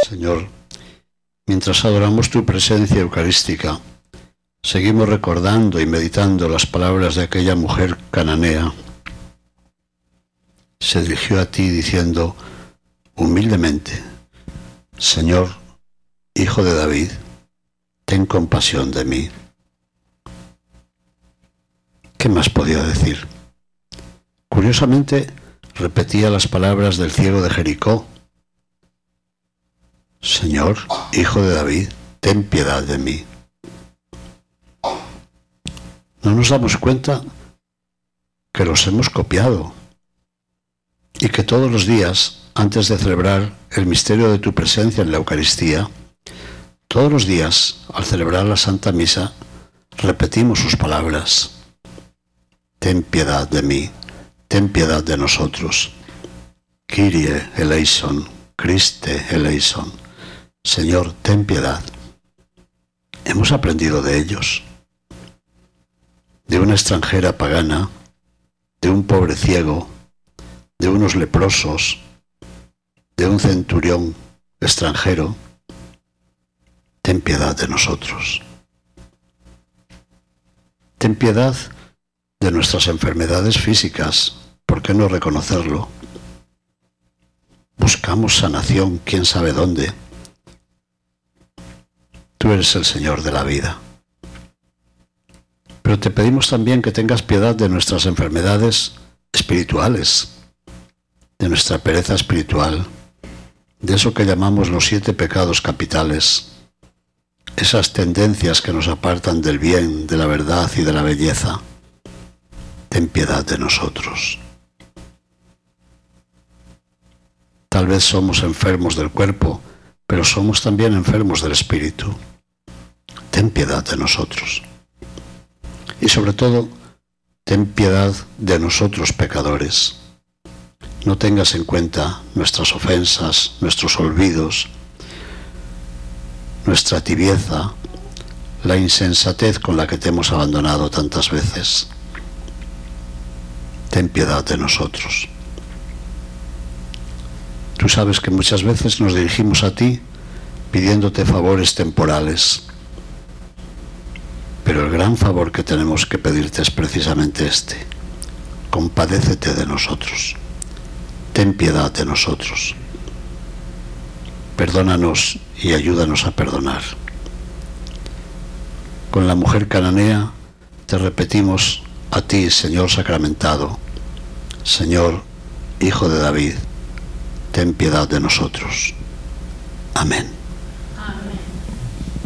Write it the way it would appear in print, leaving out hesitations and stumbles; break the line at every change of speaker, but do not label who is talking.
Señor, mientras adoramos tu presencia eucarística, seguimos recordando y meditando las palabras de aquella mujer cananea. Se dirigió a ti diciendo humildemente: Señor, Hijo de David, ten compasión de mí. ¿Qué más podía decir? Curiosamente, repetía las palabras del ciego de Jericó: Señor, Hijo de David, ten piedad de mí. No nos damos cuenta que los hemos copiado y que todos los días, antes de celebrar el misterio de tu presencia en la Eucaristía, todos los días, al celebrar la Santa Misa, repetimos sus palabras: ten piedad de mí, ten piedad de nosotros. Kyrie eleison, Christe eleison. Señor, ten piedad. Hemos aprendido de ellos, de una extranjera pagana, de un pobre ciego, de unos leprosos, de un centurión extranjero. Ten piedad de nosotros. Ten piedad de nuestras enfermedades físicas, ¿por qué no reconocerlo? Buscamos sanación, quién sabe dónde. Tú eres el Señor de la vida. Pero te pedimos también que tengas piedad de nuestras enfermedades espirituales, de nuestra pereza espiritual, de eso que llamamos los 7 pecados capitales, esas tendencias que nos apartan del bien, de la verdad y de la belleza. Ten piedad de nosotros. Tal vez somos enfermos del cuerpo, pero somos también enfermos del espíritu. Ten piedad de nosotros. Y sobre todo, ten piedad de nosotros pecadores. No tengas en cuenta nuestras ofensas, nuestros olvidos, nuestra tibieza, la insensatez con la que te hemos abandonado tantas veces. Ten piedad de nosotros. Tú sabes que muchas veces nos dirigimos a ti pidiéndote favores temporales, pero el gran favor que tenemos que pedirte es precisamente este: compadécete de nosotros, ten piedad de nosotros, perdónanos y ayúdanos a perdonar. Con la mujer cananea te repetimos a ti, Señor sacramentado: Señor, Hijo de David, ten piedad de nosotros. Amén.